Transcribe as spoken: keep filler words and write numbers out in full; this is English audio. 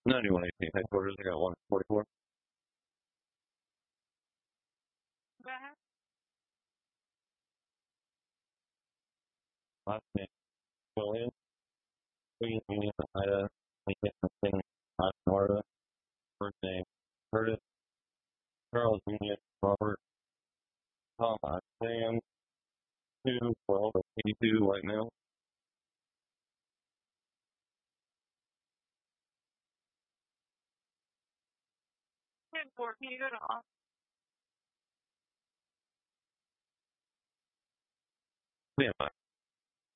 ninety-one eighteen headquarters. I got one forty-four. Last name William. William Union Ida. Lincoln Florida. First name Curtis. Charles Union Robert. Tom Sam. Two twelve eighty-two white male. ten four, can you go to off? Yeah,